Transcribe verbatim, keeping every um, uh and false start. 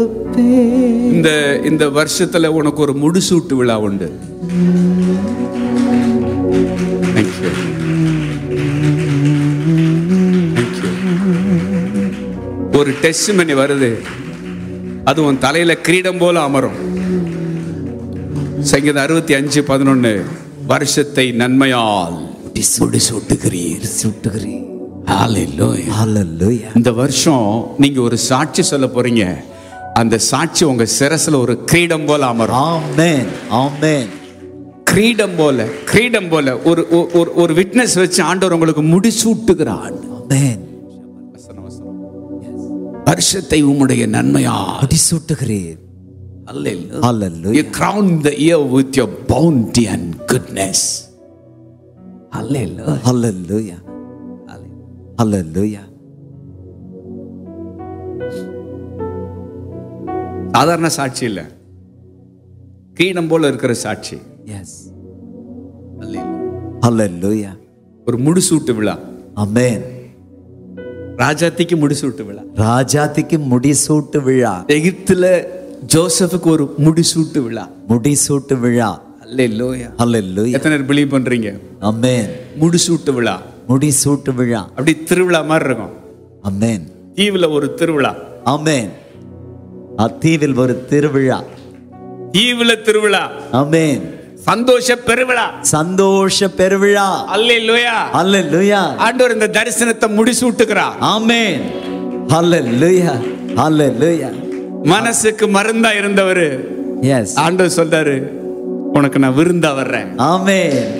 இந்த இந்த வருஷத்துல உனக்கு ஒரு முடிசூட்டு விழா உண்டு. Thank you. Thank you. ஒரு டெஸ்டிமனி வருது, அது உன் தலையில கிரீடம் போல அமரும். சங்கீதம் அறுபத்தி அஞ்சு பதினொன்னு, வருஷத்தை நன்மையால் முடிசூட்டுகிறீர் சூட்டுகிறீர். ஹல்லேலூயா, ஹல்லேலூயா. இந்த வருஷம் நீங்க ஒரு சாட்சி சொல்ல போறீங்க. அந்த சாட்சி உங்க சிரசுல ஒரு கிரீடம் போல அமரும். ஆமென், ஆமென். கிரீடம் போல, கிரீடம் போல ஒரு ஒரு ஒரு விட்னஸ் வச்சு ஆண்டவர் உங்களுக்கு முடிசூட்டுகிறார். ஆமென். வருஷத்தை உம்முடைய நன்மையால் முடிசூட்டுகிறீர். Hallelujah. Hallelujah. You crown the year with your bounty and goodness. Hallelujah. Hallelujah. Hallelujah. சாதாரண சாட்சி இல்ல, கிரீடம் போல இருக்கிற சாட்சி. Yes. Hallelujah. ஒரு முடிசூட்டு விழா. ஆமென். ராஜாத்திக்கு முடிசூட்டு விழா. ராஜாத்திக்கு முடிசூட்டு விழா. எகிப்துல ஜோசப்புக்கு ஒரு முடிசூட்டு விழா. முடிசூட்டு விழா. ஹல்லேலூயா, ஹல்லேலூயா. எத்தனை பேர் பிலீவ் பண்றீங்க? ஆமென். முடிசூட்டு விழா, முடிசூட்டு விழா. அப்படி திருவிழா மாதிரி இருக்கும். ஆமென். தீவுல ஒரு திருவிழா. ஆமென். தீவில் ஒரு திருவிழா. தீவுல திருவிழா. ஆமென். சந்தோஷ பெருவிழா, சந்தோஷ பெருவிழா. ஹல்லேலூயா, ஹல்லேலூயா. ஆண்டவர் இந்த தரிசனத்தை முடிசூட்டுகிறார். ஆமென். ஹல்லேலூயா, ஹல்லேலூயா. மனசுக்கு மருந்தா இருந்தவர், எஸ், ஆண்டவர் சொல்றாரு, உனக்கு நான் விருந்தா வர்றேன். ஆமென்.